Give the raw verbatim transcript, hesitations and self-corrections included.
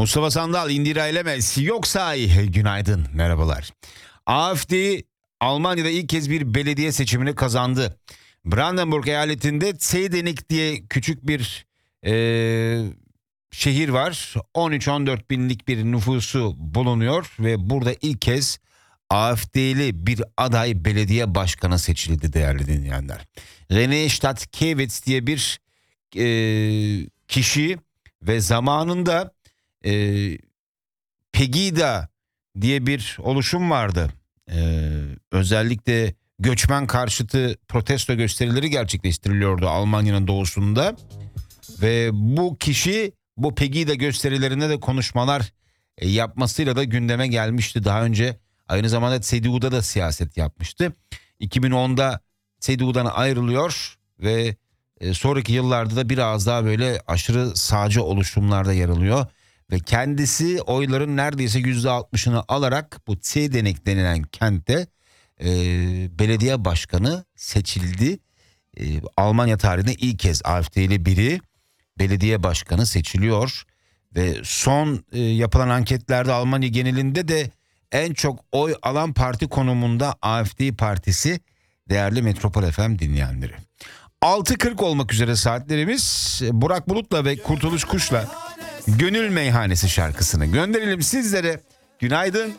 Mustafa Sandal, Indira Elemez, Yoksay, günaydın, merhabalar. A F D Almanya'da ilk kez bir belediye seçimini kazandı. Brandenburg eyaletinde Zeydenik diye küçük bir e, şehir var. on üç on dört binlik bir nüfusu bulunuyor ve burada ilk kez A F D'li bir aday belediye başkanı seçildi değerli dinleyenler. René Stadtkewitz diye bir e, kişi ve zamanında e, Pegida diye bir oluşum vardı. E, özellikle göçmen karşıtı protesto gösterileri gerçekleştiriliyordu Almanya'nın doğusunda. Ve bu kişi bu Pegida gösterilerinde de konuşmalar e, yapmasıyla da gündeme gelmişti. Daha önce aynı zamanda C D U'da da siyaset yapmıştı. iki bin onda C D U'dan ayrılıyor ve e, sonraki yıllarda da biraz daha böyle aşırı sağcı oluşumlarda yer alıyor. Ve kendisi oyların neredeyse yüzde altmışını alarak bu Zeydenik denilen kentte e, belediye başkanı seçildi. E, Almanya tarihinde ilk kez A F D'li biri belediye başkanı seçiliyor. Ve son e, yapılan anketlerde Almanya genelinde de en çok oy alan parti konumunda A F D partisi değerli Metropol F M dinleyenleri. altı kırk olmak üzere saatlerimiz. Burak Bulut'la ve Kurtuluş Kuş'la Gönül Meyhanesi şarkısını gönderelim sizlere. Günaydın.